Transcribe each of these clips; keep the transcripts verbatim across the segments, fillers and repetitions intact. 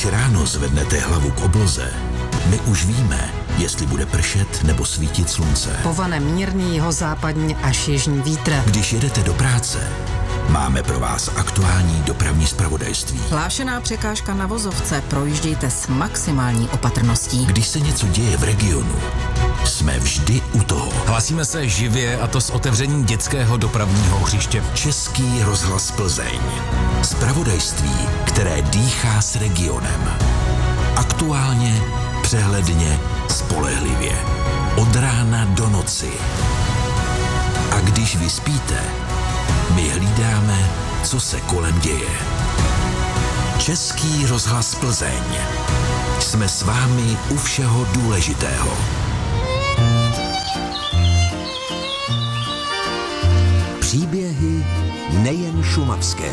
Když ráno zvednete hlavu k obloze, my už víme, jestli bude pršet nebo svítit slunce. Povane mírný jihozápadní až jižní vítr. Když jedete do práce, máme pro vás aktuální dopravní zpravodajství. Hlášená překážka na vozovce, projíždějte s maximální opatrností. Když se něco děje v regionu, jsme vždy u toho. Hlásíme se živě, a to s otevřením dětského dopravního hřiště. Český rozhlas Plzeň. Zpravodajství, které dýchá s regionem. Aktuálně, přehledně, spolehlivě. Od rána do noci. A když vy spíte, my hlídáme, co se kolem děje. Český rozhlas Plzeň. Jsme s vámi u všeho důležitého. Příběhy nejen šumavské.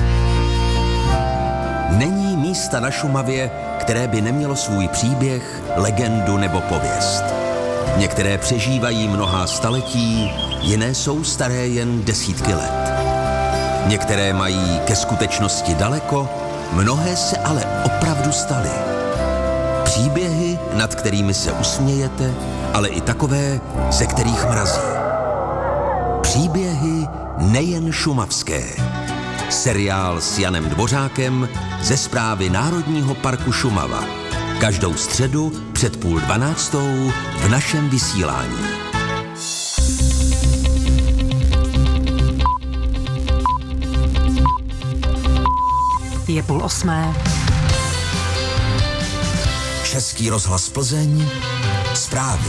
Není místa na Šumavě, které by nemělo svůj příběh, legendu nebo pověst. Některé přežívají mnohá staletí, jiné jsou staré jen desítky let. Některé mají ke skutečnosti daleko, mnohé se ale opravdu staly. Příběhy, nad kterými se usmějete, ale i takové, ze kterých mrazí. Příběhy nejen šumavské. Seriál s Janem Dvořákem ze Správy Národního parku Šumava. Každou středu před půl dvanáctou v našem vysílání. Je půl osmé. Český rozhlas Plzeň. Zprávy.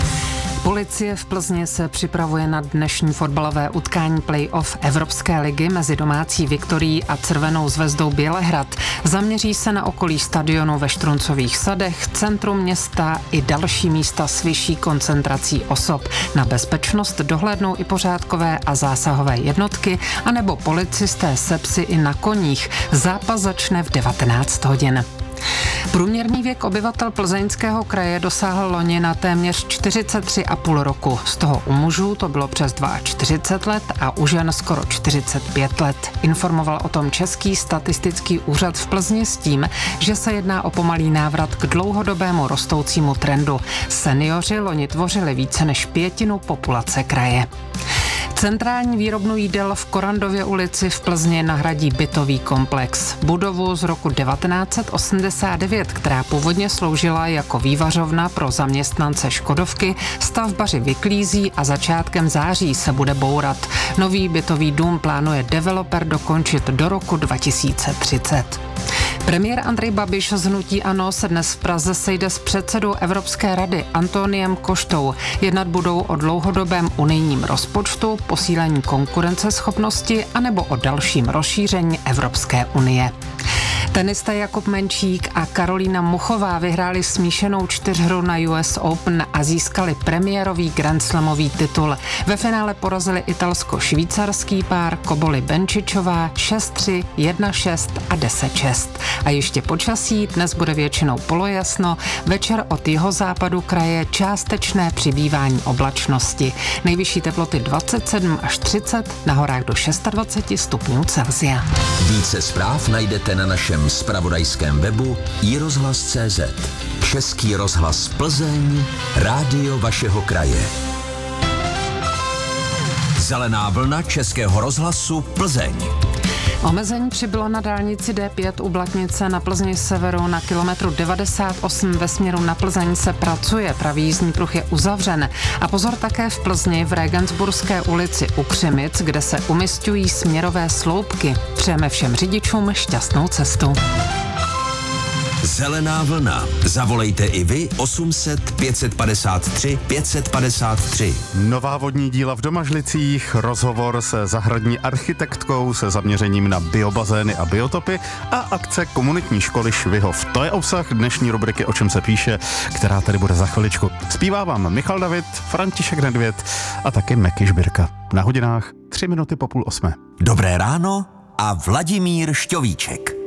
Policie v Plzni se připravuje na dnešní fotbalové utkání play-off Evropské ligy mezi domácí Viktorií a Crvenou zvezdou Bělehrad. Zaměří se na okolí stadionu ve Štruncových sadech, centrum města i další místa s vyšší koncentrací osob. Na bezpečnost dohlédnou i pořádkové a zásahové jednotky, anebo policisté se psy i na koních. Zápas začne v devatenáct hodin. Průměrný věk obyvatel Plzeňského kraje dosáhl loni na téměř čtyřicet tři a půl roku. Z toho u mužů to bylo přes čtyřicet dva let a u žen skoro čtyřicet pět let. Informoval o tom Český statistický úřad v Plzni s tím, že se jedná o pomalý návrat k dlouhodobému rostoucímu trendu. Seniori loni tvořili více než pětinu populace kraje. Centrální výrobnu jídel v Korandově ulici v Plzni nahradí bytový komplex. Budovu z roku devatenáct set osmdesát devět, která původně sloužila jako vývařovna pro zaměstnance Škodovky, stavbaři vyklízí a začátkem září se bude bourat. Nový bytový dům plánuje developer dokončit do roku dva tisíce třicet. Premiér Andrej Babiš z hnutí ANO se dnes v Praze sejde s předsedou Evropské rady Antoniem Koštou. Jednat budou o dlouhodobém unijním rozpočtu, posílení konkurenceschopnosti anebo o dalším rozšíření Evropské unie. Tenista Jakub Menčík a Karolína Muchová vyhráli smíšenou čtyřhru na U S Open a získali premiérový grandslamový titul. Ve finále porazili italsko-švýcarský pár Koboli Benčičová šest tři, jedna šest a deset šest. A ještě počasí, dnes bude většinou polojasno, večer od jihozápadu kraje částečné přibývání oblačnosti. Nejvyšší teploty dvacet sedm až třicet, na horách do dvacet šest stupňů Celsia. Více zpráv najdete na našem zpravodajském webu i rozhlas tečka cé zet. Český rozhlas Plzeň, rádio vašeho kraje. Zelená vlna Českého rozhlasu Plzeň. Omezení přibylo na dálnici D pět u Blatnice na Plzni severu na kilometru devadesát osm ve směru na Plzeň se pracuje, pravý jízdní pruh je uzavřen. A pozor také v Plzni v Regensburské ulici u Křimic, kde se umisťují směrové sloupky. Přejeme všem řidičům šťastnou cestu. Zelená vlna. Zavolejte i vy osm set pět set padesát tři pět set padesát tři. Nová vodní díla v Domažlicích, rozhovor se zahradní architektkou se zaměřením na biobazény a biotopy a akce komunitní školy Švihov. To je obsah dnešní rubriky O čem se píše, která tady bude za chviličku. Zpívá vám Michal David, František Nedvěd a taky Meky Žbirka. Na hodinách tři minuty po půl osmé. Dobré ráno a Vladimír Šťovíček.